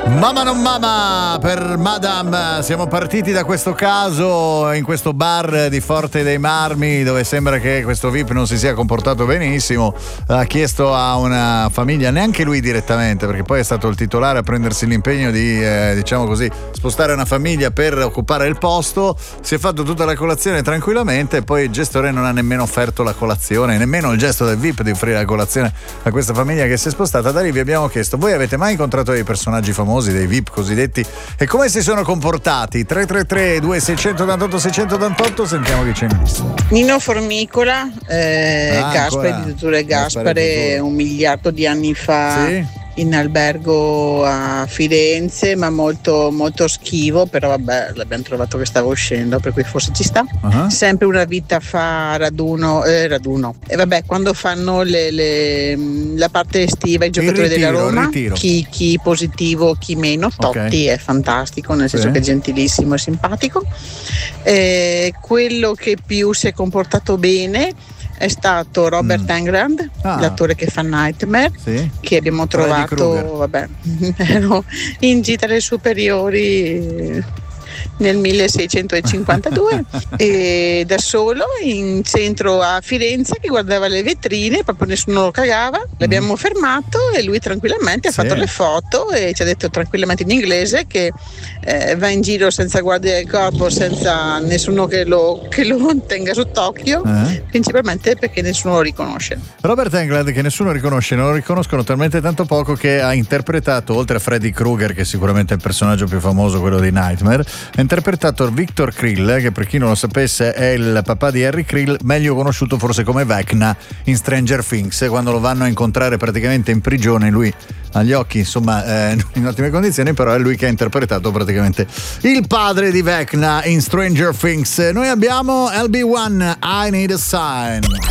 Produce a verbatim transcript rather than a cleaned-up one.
Mamma non mamma per Madame. Siamo partiti da questo caso in questo bar di Forte dei Marmi, dove sembra che questo V I P non si sia comportato benissimo. Ha chiesto a una famiglia, neanche lui direttamente, perché poi è stato il titolare a prendersi l'impegno di eh, diciamo così spostare una famiglia per occupare il posto. Si è fatto tutta la colazione tranquillamente e poi il gestore non ha nemmeno offerto la colazione, nemmeno il gesto del V I P di offrire la colazione a questa famiglia che si è spostata. Da lì vi abbiamo chiesto: voi avete mai incontrato dei personaggi famosi, dei V I P cosiddetti, e come si sono comportati? Tre tre tre due sei otto otto sei otto otto. Sentiamo chi c'è in lista. Nino Formicola, eh, Ah, Gaspare, ancora. di Dottore Gaspare Gaspare, Tutore. un miliardo di anni fa. Sì? In albergo a Firenze, ma molto molto schivo, però vabbè, l'abbiamo trovato che stava uscendo, per cui forse ci sta. Uh-huh. Sempre una vita fa raduno, eh, raduno. E vabbè, quando fanno le, le, la parte estiva i giocatori ritiro, della il Roma, ritiro. chi, chi positivo, chi meno. Totti Ok. è fantastico, nel senso Sì. che è gentilissimo e simpatico. Eh, quello che più si è comportato bene è stato Robert Mm. Englund, Ah. l'attore che fa Nightmare, Sì? che abbiamo Freddy trovato, Krueger. vabbè, ero in gita alle superiori nel milleseicentocinquantadue e da solo in centro a Firenze che guardava le vetrine, proprio nessuno lo cagava. L'abbiamo fermato e lui tranquillamente ha Sì. fatto le foto e ci ha detto tranquillamente in inglese che eh, va in giro senza guardia del corpo, senza nessuno che lo, che lo tenga sott'occhio, Eh? principalmente perché nessuno lo riconosce. Robert Englund, che nessuno riconosce, non lo riconoscono talmente tanto poco che ha interpretato, oltre a Freddy Krueger, che sicuramente è il personaggio più famoso, quello di Nightmare, ha interpretato Victor Krill, che per chi non lo sapesse è il papà di Harry Krill, meglio conosciuto forse come Vecna in Stranger Things, quando lo vanno a incontrare praticamente in prigione. Lui ha gli occhi insomma eh, in ottime condizioni, però è lui che ha interpretato praticamente il padre di Vecna in Stranger Things. Noi abbiamo L B one, I Need a Sign.